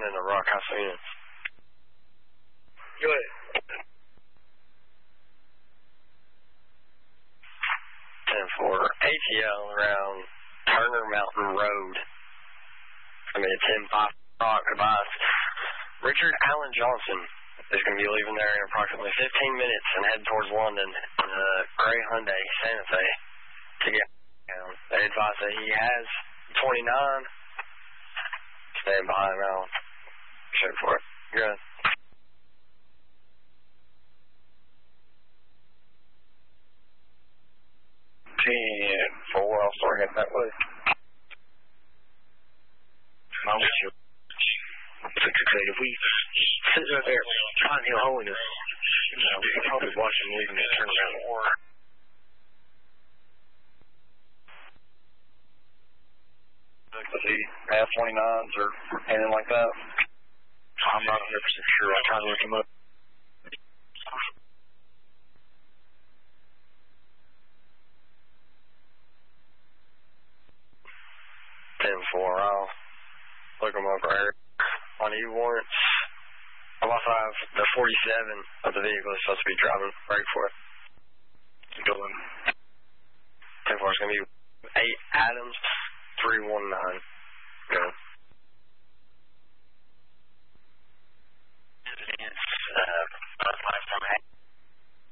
in the Rock House units. Go ahead. 10-4. ATL around Turner Mountain Road. I mean, 10-5 Rock. Advice. Richard Allen Johnson is going to be leaving there in approximately 15 minutes and heading towards London in a gray Hyundai Santa Fe to get down. They advise that he has 29. Stand by him now. Shoot for it. Good. 10-4, I'll start heading that way. I wish you. If we sit right there trying to holiness, we could probably watch him leaving and turn around and work. Does he have 29s or anything like that? I'm not 100% sure. I'll try to look him up. I'll look them up right here. On E-warrants, I also have the 47 of the vehicle is supposed to be driving right for it. Going. 10-4 is going to be 8 Adams 319.